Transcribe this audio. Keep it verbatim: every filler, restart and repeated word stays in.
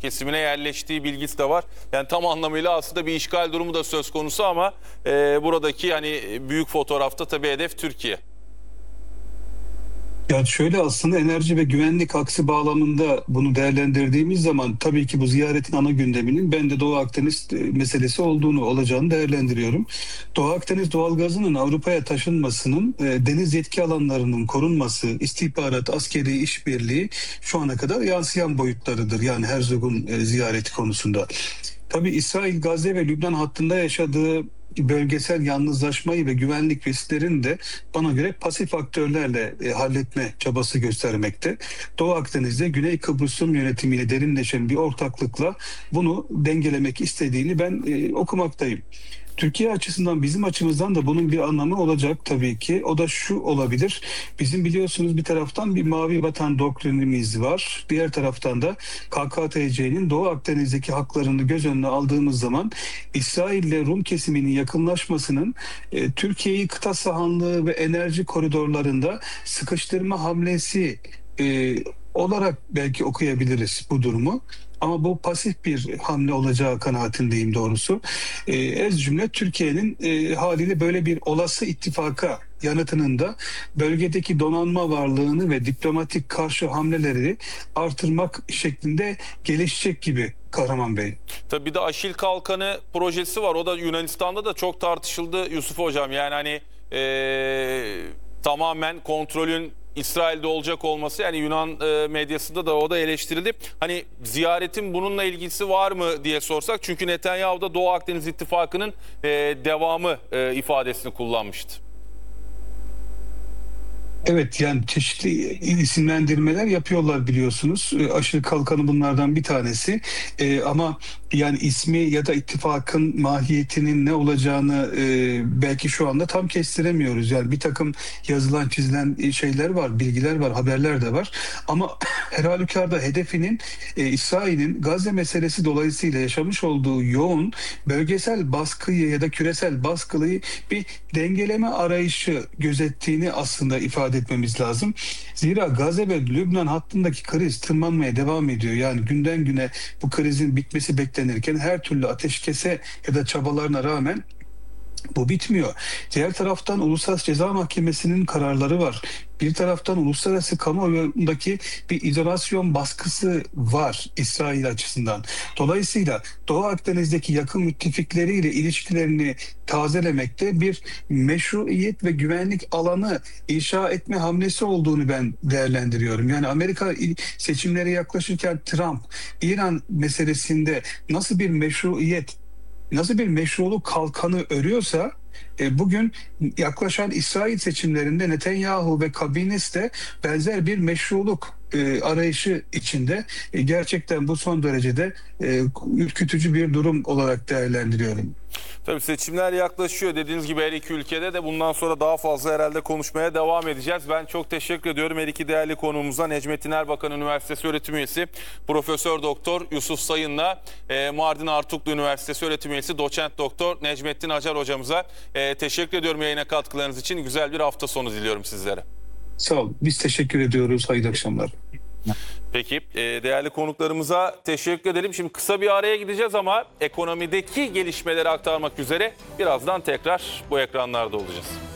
kesimine yerleştiği bilgisi de var. Yani tam anlamıyla aslında bir işgal durumu da söz konusu ama e, buradaki hani büyük fotoğrafta tabii hedef Türkiye. Ya şöyle, aslında enerji ve güvenlik aksi bağlamında bunu değerlendirdiğimiz zaman tabii ki bu ziyaretin ana gündeminin ben de Doğu Akdeniz e, meselesi olduğunu olacağını değerlendiriyorum. Doğu Akdeniz doğalgazının Avrupa'ya taşınmasının e, deniz yetki alanlarının korunması, istihbarat, askeri işbirliği şu ana kadar yansıyan boyutlarıdır. Yani Herzog'un e, ziyareti konusunda. Tabii İsrail, Gazze ve Lübnan hattında yaşadığı bölgesel yalnızlaşmayı ve güvenlik risklerini de bana göre pasif aktörlerle e, halletme çabası göstermekte. Doğu Akdeniz'de Güney Kıbrıs Rum yönetimiyle derinleşen bir ortaklıkla bunu dengelemek istediğini ben e, okumaktayım. Türkiye açısından, bizim açımızdan da bunun bir anlamı olacak tabii ki. O da şu olabilir. Bizim biliyorsunuz bir taraftan bir mavi vatan doktrinimiz var. Diğer taraftan da K K T C'nin Doğu Akdeniz'deki haklarını göz önüne aldığımız zaman İsrail ile Rum kesiminin yakınlaşmasının e, Türkiye'yi kıta sahanlığı ve enerji koridorlarında sıkıştırma hamlesi e, olarak belki okuyabiliriz bu durumu. Ama bu pasif bir hamle olacağı kanaatindeyim doğrusu. E, ez cümle Türkiye'nin e, haliyle böyle bir olası ittifaka yanıtının da bölgedeki donanma varlığını ve diplomatik karşı hamleleri artırmak şeklinde gelişecek gibi Kahraman Bey. Tabii bir de Aşil Kalkanı projesi var. O da Yunanistan'da da çok tartışıldı Yusuf Hocam. Yani hani ee, tamamen kontrolün İsrail'de olacak olması, yani Yunan e, medyasında da o da eleştirildi. Hani ziyaretin bununla ilgisi var mı diye sorsak, çünkü Netanyahu da Doğu Akdeniz İttifakı'nın e, devamı e, ifadesini kullanmıştı. Evet, yani çeşitli isimlendirmeler yapıyorlar biliyorsunuz. E, Aşırı Kalkanı bunlardan bir tanesi. E, ama yani ismi ya da ittifakın mahiyetinin ne olacağını e, belki şu anda tam kestiremiyoruz. Yani bir takım yazılan çizilen şeyler var, bilgiler var, haberler de var. Ama her halükarda hedefinin e, İsrail'in Gazze meselesi dolayısıyla yaşamış olduğu yoğun bölgesel baskıyı ya da küresel baskıyı bir dengeleme arayışı gözettiğini aslında ifade etmemiz lazım. Zira Gazze ve Lübnan hattındaki kriz tırmanmaya devam ediyor. Yani günden güne bu krizin bitmesi beklenirken her türlü ateşkese ya da çabalarına rağmen bu bitmiyor. Diğer taraftan Uluslararası Ceza Mahkemesi'nin kararları var. Bir taraftan uluslararası kamuoyundaki bir izolasyon baskısı var İsrail açısından. Dolayısıyla Doğu Akdeniz'deki yakın müttefikleriyle ilişkilerini tazelemekte bir meşruiyet ve güvenlik alanı inşa etme hamlesi olduğunu ben değerlendiriyorum. Yani Amerika seçimlere yaklaşırken Trump, İran meselesinde nasıl bir meşruiyet, nasıl bir meşruluk kalkanı örüyorsa, e, bugün yaklaşan İsrail seçimlerinde Netanyahu ve kabinesi de benzer bir meşruluk e, arayışı içinde. E, gerçekten bu son derecede e, ürkütücü bir durum olarak değerlendiriyorum. Tabii seçimler yaklaşıyor. Dediğiniz gibi her iki ülkede de bundan sonra daha fazla herhalde konuşmaya devam edeceğiz. Ben çok teşekkür ediyorum her iki değerli konuğumuza. Necmettin Erbakan Üniversitesi öğretim üyesi Profesör Doktor Yusuf Sayın'la e, Mardin Artuklu Üniversitesi öğretim üyesi Doçent Doktor Necmettin Acar hocamıza e, teşekkür ediyorum yayına katkılarınız için. Güzel bir hafta sonu diliyorum sizlere. Sağ olun. Biz teşekkür ediyoruz. Hayırlı akşamlar. Peki değerli konuklarımıza teşekkür edelim. Şimdi kısa bir araya gideceğiz ama ekonomideki gelişmeleri aktarmak üzere birazdan tekrar bu ekranlarda olacağız.